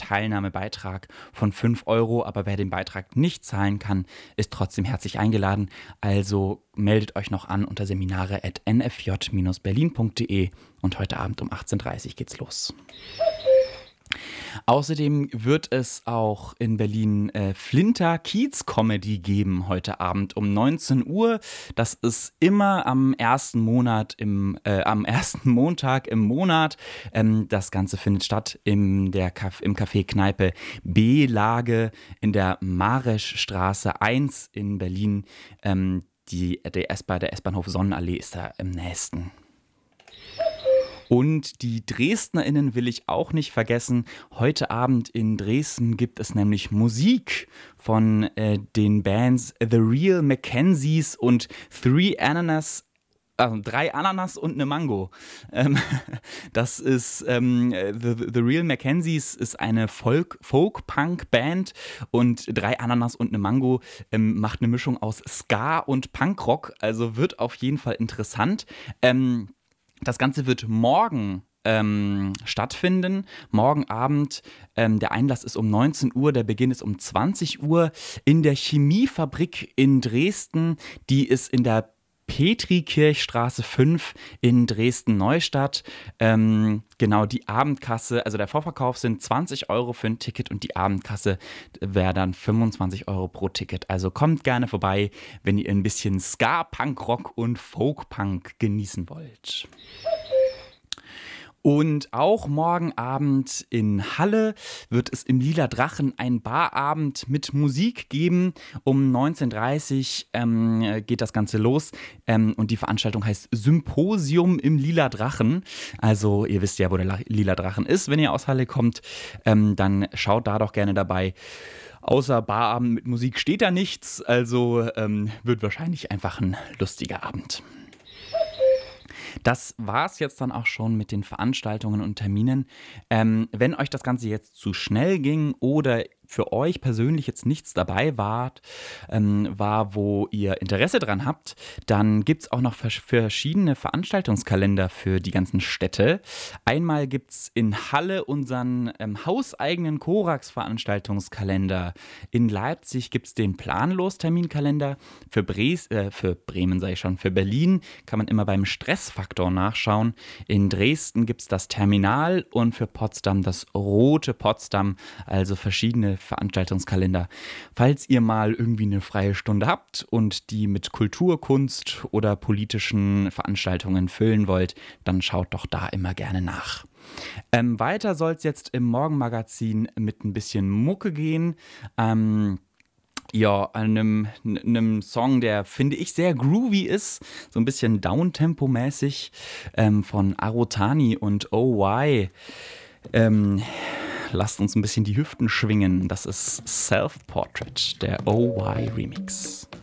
Teilnahmebeitrag von 5 €, aber wer den Beitrag nicht zahlen kann, ist trotzdem herzlich eingeladen. Also meldet euch noch an unter seminare@nfj-berlin.de und heute Abend um 18:30 geht's los. Außerdem wird es auch in Berlin Flinter Kiez Comedy geben heute Abend um 19 Uhr. Das ist immer am ersten Montag im Monat. Das Ganze findet statt im Café Kneipe B-Lage in der Mareschstraße 1 in Berlin. Der S-Bahnhof Sonnenallee ist da im nächsten. Und die DresdnerInnen will ich auch nicht vergessen. Heute Abend in Dresden gibt es nämlich Musik von den Bands The Real Mackenzies und 3 Ananas und eine Mango. Das ist The Real Mackenzies ist eine Folk-Punk-Band und 3 Ananas und eine Mango macht eine Mischung aus Ska und Punkrock. Also wird auf jeden Fall interessant. Das Ganze wird morgen stattfinden. Morgen Abend, der Einlass ist um 19 Uhr, der Beginn ist um 20 Uhr in der Chemiefabrik in Dresden. Die ist in der Petrikirchstraße 5 in Dresden-Neustadt. Genau, die Abendkasse, also der Vorverkauf sind 20 € für ein Ticket und die Abendkasse wäre dann 25 € pro Ticket. Also kommt gerne vorbei, wenn ihr ein bisschen Ska, Punkrock und Folkpunk genießen wollt. Und auch morgen Abend in Halle wird es im Lila Drachen einen Barabend mit Musik geben. Um 19:30 geht das Ganze los und die Veranstaltung heißt Symposium im Lila Drachen. Also ihr wisst ja, wo der Lila Drachen ist, wenn ihr aus Halle kommt. Dann schaut da doch gerne dabei. Außer Barabend mit Musik steht da nichts, also wird wahrscheinlich einfach ein lustiger Abend. Das war's jetzt dann auch schon mit den Veranstaltungen und Terminen. Wenn euch das Ganze jetzt zu schnell ging oder für euch persönlich jetzt nichts dabei war, wo ihr Interesse dran habt, dann gibt es auch noch verschiedene Veranstaltungskalender für die ganzen Städte. Einmal gibt es in Halle unseren hauseigenen Korax-Veranstaltungskalender. In Leipzig gibt es den Planlos-Terminkalender. Für Bremen sage ich schon, für Berlin kann man immer beim Stressfaktor nachschauen. In Dresden gibt es das Terminal und für Potsdam das Rote Potsdam, also verschiedene Veranstaltungskalender. Falls ihr mal irgendwie eine freie Stunde habt und die mit Kultur, Kunst oder politischen Veranstaltungen füllen wollt, dann schaut doch da immer gerne nach. Weiter soll es jetzt im Morgenmagazin mit ein bisschen Mucke gehen. Einem Song, der, finde ich, sehr groovy ist, so ein bisschen Downtempo-mäßig, von Arotani und OY. Lasst uns ein bisschen die Hüften schwingen. Das ist Self-Portrait, der OY Remix.